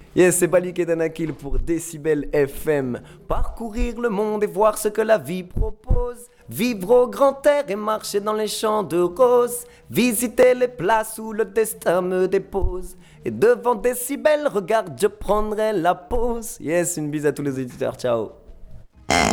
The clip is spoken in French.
Yes, c'est Balik et Danakil pour Décibel FM. Parcourir le monde et voir ce que la vie propose. Vivre au grand air et marcher dans les champs de roses. Visiter les places où le destin me dépose. Et devant Décibel, regarde, je prendrai la pause. Yes, une bise à tous les auditeurs. Ciao.